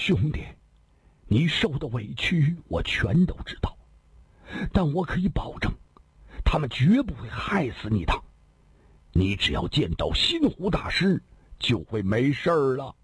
兄弟，你受的委屈我全都知道，但我可以保证，他们绝不会害死你的。你只要见到心湖大师，就会没事儿了。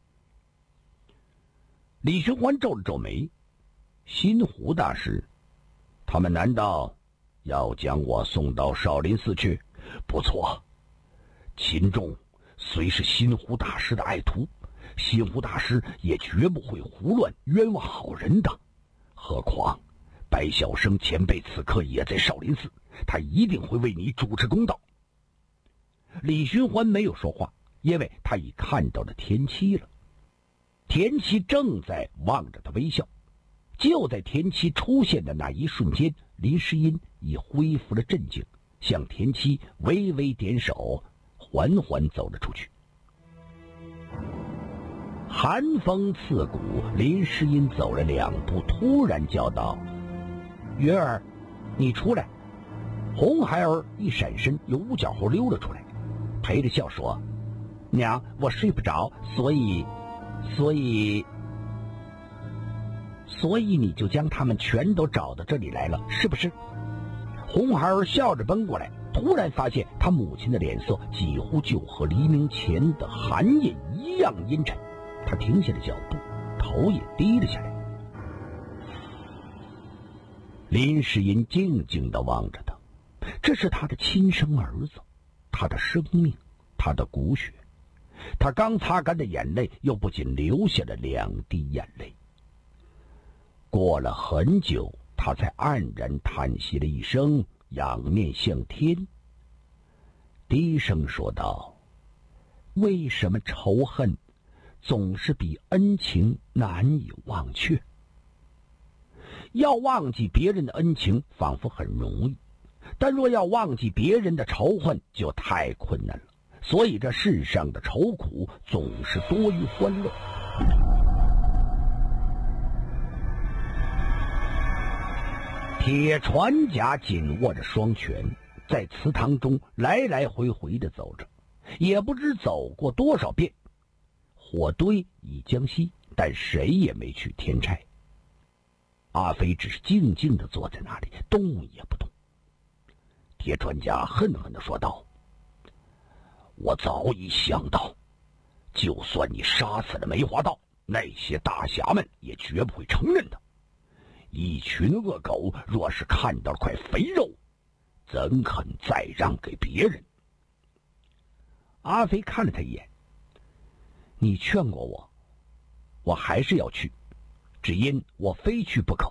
李寻欢皱了皱眉，心湖大师，他们难道要将我送到少林寺去？不错，秦仲虽是心湖大师的爱徒，心湖大师也绝不会胡乱冤枉好人的。何况白晓生前辈此刻也在少林寺，他一定会为你主持公道。李寻欢没有说话，因为他已看到了田七了。田七正在望着他微笑。就在田七出现的那一瞬间，林诗音已恢复了镇静，向田七微微点手，缓缓走了出去。寒风刺骨，林诗音走了2步，突然叫道：“云儿，你出来！”红孩儿一闪身，由屋角后溜了出来，陪着笑说：“娘，我睡不着，所以你就将他们全都找到这里来了，是不是？”红孩儿笑着奔过来，突然发现他母亲的脸色几乎就和黎明前的寒夜一样阴沉。他停下了脚步，头也低了下来。林诗音静静地望着他，这是他的亲生儿子，他的生命，他的骨血。他刚擦干的眼泪又不仅流下了2滴眼泪。过了很久，他才黯然叹息了一声，仰面向天，低声说道：“为什么仇恨总是比恩情难以忘却？要忘记别人的恩情仿佛很容易，但若要忘记别人的仇恨就太困难了。所以这世上的愁苦总是多于欢乐。”铁船甲紧握着双拳，在祠堂中来来回回地走着，也不知走过多少遍。火堆已将熄，但谁也没去添柴。阿飞只是静静地坐在那里，动也不动。铁船甲恨恨地说道：“我早已想到，就算你杀死了梅花道，那些大侠们也绝不会承认的。一群恶狗若是看到了块肥肉，怎肯再让给别人？”阿飞看了他一眼：“你劝过我，我还是要去，只因我非去不可。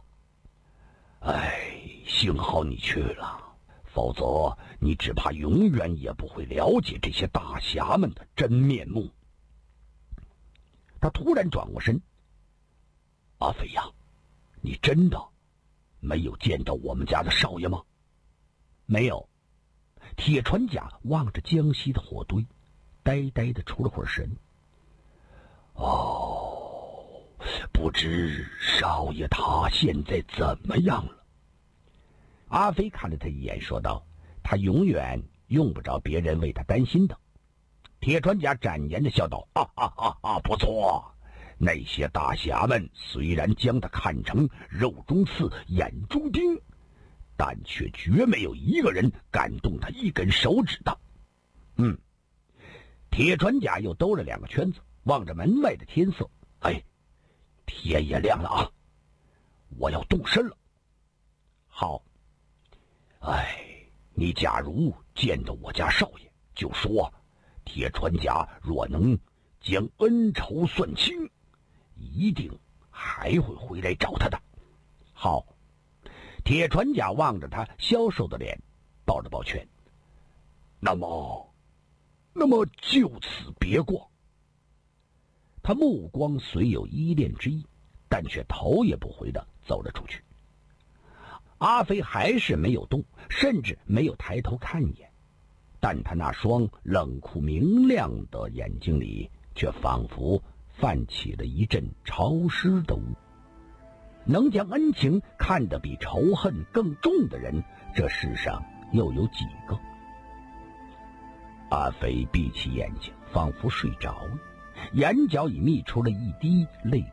幸好你去了，否则你只怕永远也不会了解这些大侠们的真面目。”他突然转过身：“阿飞呀，你真的没有见到我们家的少爷吗？”“没有。”铁船甲望着江西的火堆，呆呆地出了会儿神。“哦，不知少爷他现在怎么样了？”阿飞看了他一眼，说道：“他永远用不着别人为他担心的。”铁船甲展颜地笑道：“不错。那些大侠们虽然将他看成肉中刺眼中钉，但却绝没有一个人敢动他一根手指的。”铁船甲又兜了2个圈子，望着门外的天色：“天也亮了啊，我要动身了。”“好。”“你假如见到我家少爷，就说铁船甲若能将恩仇算清，一定还会回来找他的。”“好。”铁船甲望着他消瘦的脸，抱了抱拳：“那么就此别过。”他目光虽有依恋之意，但却头也不回地走了出去。阿飞还是没有动，甚至没有抬头看一眼，但他那双冷酷明亮的眼睛里却仿佛泛起了一阵潮湿的雾。能将恩情看得比仇恨更重的人，这世上又有几个？阿飞闭起眼睛，仿佛睡着了，眼角已泌出了一滴泪